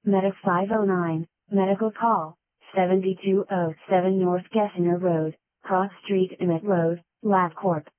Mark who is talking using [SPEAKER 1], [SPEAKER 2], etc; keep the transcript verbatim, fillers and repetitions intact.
[SPEAKER 1] Medic five oh nine, medical call, seventy-two oh seven North Gessinger Road, Cross Street Emmett Road, LabCorp.